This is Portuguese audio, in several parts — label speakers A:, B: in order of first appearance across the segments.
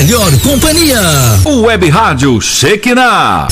A: melhor companhia.
B: Web Rádio Shekinah.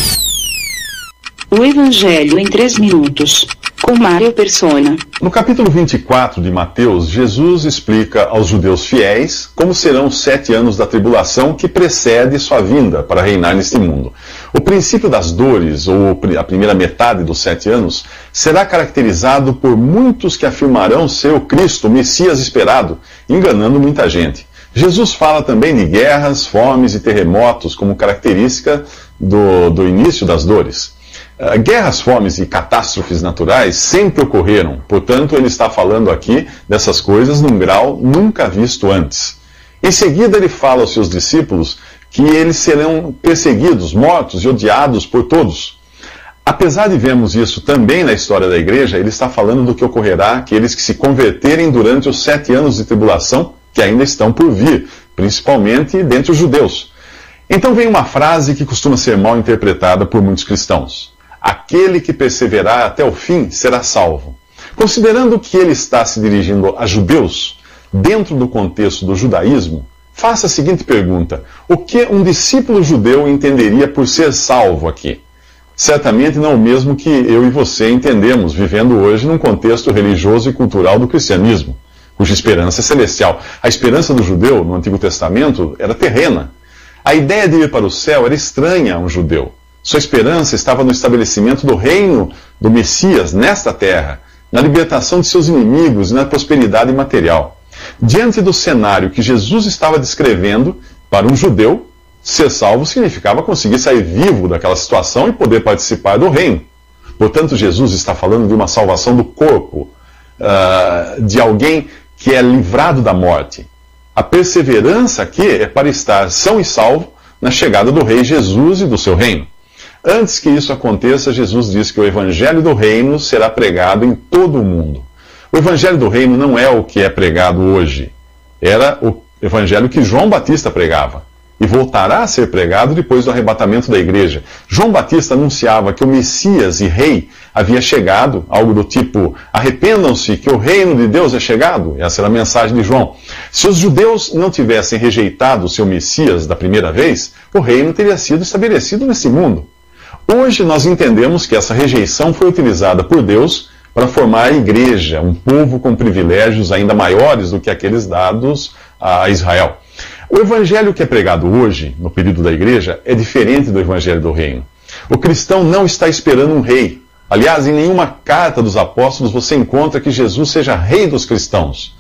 C: O Evangelho em 3 minutos, com Mário Persona.
D: No capítulo 24 de Mateus, Jesus explica aos judeus fiéis como serão os 7 anos da tribulação que precede sua vinda para reinar neste mundo. O princípio das dores, ou a primeira metade dos 7 anos, será caracterizado por muitos que afirmarão ser o Cristo, o Messias esperado, enganando muita gente. Jesus fala também de guerras, fomes e terremotos como característica do início das dores. Guerras, fomes e catástrofes naturais sempre ocorreram, portanto ele está falando aqui dessas coisas num grau nunca visto antes. Em seguida ele fala aos seus discípulos que eles serão perseguidos, mortos e odiados por todos. Apesar de vermos isso também na história da igreja, ele está falando do que ocorrerá àqueles que se converterem durante os 7 anos de tribulação que ainda estão por vir, principalmente dentre os judeus. Então vem uma frase que costuma ser mal interpretada por muitos cristãos. Aquele que perseverar até o fim será salvo. Considerando que ele está se dirigindo a judeus, dentro do contexto do judaísmo, faça a seguinte pergunta: o que um discípulo judeu entenderia por ser salvo aqui? Certamente não o mesmo que eu e você entendemos, vivendo hoje num contexto religioso e cultural do cristianismo, cuja esperança é celestial. A esperança do judeu, no Antigo Testamento, era terrena. A ideia de ir para o céu era estranha a um judeu. Sua esperança estava no estabelecimento do reino do Messias nesta terra, na libertação de seus inimigos e na prosperidade material. Diante do cenário que Jesus estava descrevendo, para um judeu, ser salvo significava conseguir sair vivo daquela situação e poder participar do reino. Portanto, Jesus está falando de uma salvação do corpo, de alguém que é livrado da morte. A perseverança aqui é para estar são e salvo na chegada do Rei Jesus e do seu reino. Antes que isso aconteça, Jesus diz que o Evangelho do Reino será pregado em todo o mundo. O Evangelho do Reino não é o que é pregado hoje. Era o Evangelho que João Batista pregava. E voltará a ser pregado depois do arrebatamento da igreja. João Batista anunciava que o Messias e Rei havia chegado, algo do tipo: arrependam-se que o reino de Deus é chegado. Essa era a mensagem de João. Se os judeus não tivessem rejeitado o seu Messias da primeira vez, o reino teria sido estabelecido nesse mundo. Hoje nós entendemos que essa rejeição foi utilizada por Deus para formar a igreja, um povo com privilégios ainda maiores do que aqueles dados a Israel. O evangelho que é pregado hoje, no período da igreja, é diferente do evangelho do reino. O cristão não está esperando um rei. Aliás, em nenhuma carta dos apóstolos você encontra que Jesus seja rei dos cristãos.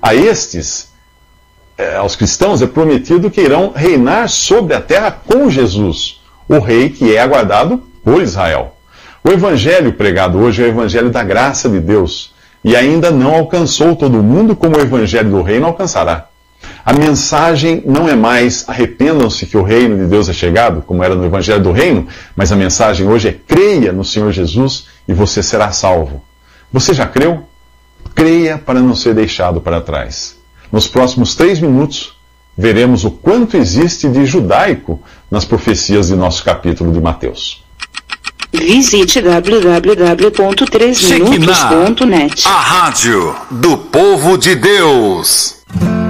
D: Aos cristãos é prometido que irão reinar sobre a terra com Jesus, o rei que é aguardado por Israel. O evangelho pregado hoje é o evangelho da graça de Deus, e ainda não alcançou todo mundo como o evangelho do reino alcançará. A mensagem não é mais arrependam-se que o reino de Deus é chegado, como era no evangelho do reino, mas a mensagem hoje é creia no Senhor Jesus e você será salvo. Você já creu? Creia para não ser deixado para trás. Nos próximos 3 minutos, veremos o quanto existe de judaico nas profecias de nosso capítulo de Mateus.
C: Visite www.3minutos.net.
B: A rádio do povo de Deus.